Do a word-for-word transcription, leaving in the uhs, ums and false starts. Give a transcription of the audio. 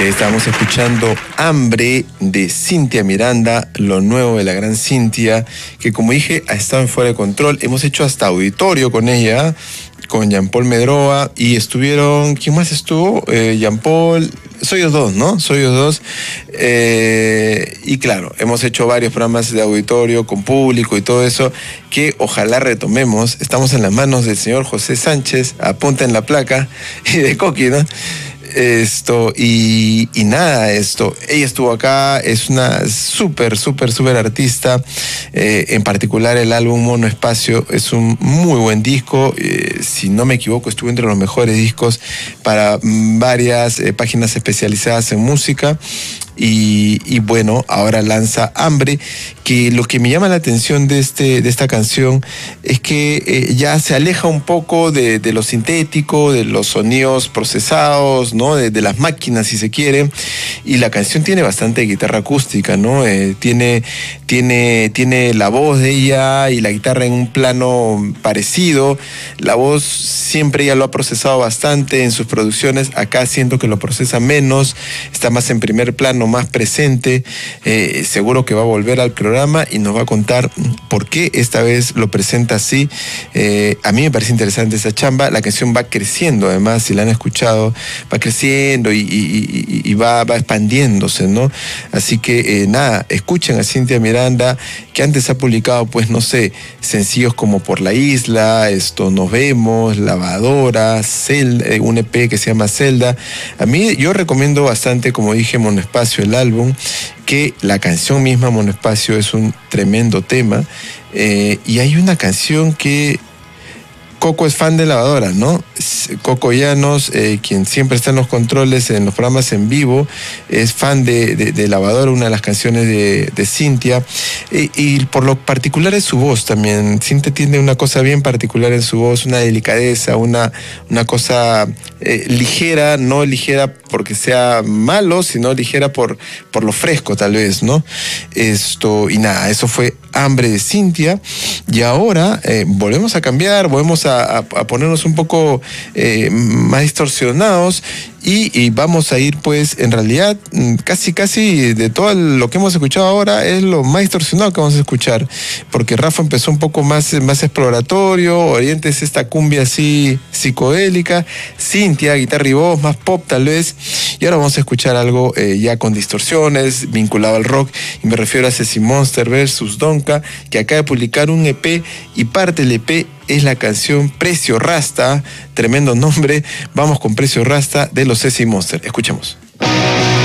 Estábamos escuchando Hambre de Cintia Miranda, lo nuevo de la gran Cintia, que como dije ha estado en Fuera de Control. Hemos hecho hasta auditorio con ella, con Jean Paul Medroa, y estuvieron, ¿quién más estuvo? Eh, Jean Paul, soy los dos, ¿no? Soy los dos. Eh, y claro, hemos hecho varios programas de auditorio con público y todo eso, que ojalá retomemos. Estamos en las manos del señor José Sánchez, apunta en la placa, y de Coqui, ¿no? Esto, y, y nada, esto, ella estuvo acá, es una súper, súper, súper artista, eh, en particular el álbum Mono Espacio es un muy buen disco, eh, si no me equivoco estuvo entre los mejores discos para varias eh, páginas especializadas en música. Y, y bueno, ahora lanza Hambre, que lo que me llama la atención de, este, de esta canción es que eh, ya se aleja un poco de, de lo sintético, de los sonidos procesados, ¿no? De, de las máquinas, si se quiere, y la canción tiene bastante guitarra acústica, ¿no? Eh, tiene, tiene, tiene la voz de ella y la guitarra en un plano parecido. La voz siempre ella lo ha procesado bastante en sus producciones, acá siento que lo procesa menos, está más en primer plano, más presente. Eh, seguro que va a volver al programa y nos va a contar por qué esta vez lo presenta así. Eh, a mí me parece interesante esa chamba. La canción va creciendo, además, si la han escuchado, va creciendo y, y, y, y va, va expandiéndose, ¿no? Así que eh, nada, escuchen a Cintia Miranda, que antes ha publicado, pues no sé, sencillos como Por la Isla, esto, Nos Vemos, Lavadora, Zelda, eh, un E P que se llama Zelda. A mí, yo recomiendo bastante, como dije, Mono Espacio, el álbum, que la canción misma, Mono Espacio, es un tremendo tema, eh, y hay una canción que Coco es fan de Lavadora, ¿no? Coco Llanos, eh, quien siempre está en los controles, en los programas en vivo, es fan de, de, de Lavadora, una de las canciones de, de Cintia, y, y por lo particular es su voz también. Cintia tiene una cosa bien particular en su voz, una delicadeza, una, una cosa eh, ligera, no ligera porque sea malo, sino ligera por, por lo fresco, tal vez, ¿no? Esto, y nada, eso fue Hambre de Cintia, y ahora eh, volvemos a cambiar, volvemos a A, a ponernos un poco eh, más distorsionados y, y vamos a ir, pues, en realidad, casi casi de todo lo que hemos escuchado ahora es lo más distorsionado que vamos a escuchar, porque Rafa empezó un poco más, más exploratorio, Oriente es esta cumbia así psicodélica, Cintia, guitarra y voz, más pop tal vez, y ahora vamos a escuchar algo eh, ya con distorsiones, vinculado al rock, y me refiero a Ceci Monster versus Donka, que acaba de publicar un E P, y parte del E P es la canción Precio Rasta, tremendo nombre. Vamos con Precio Rasta de los Ceci Monster. Escuchemos.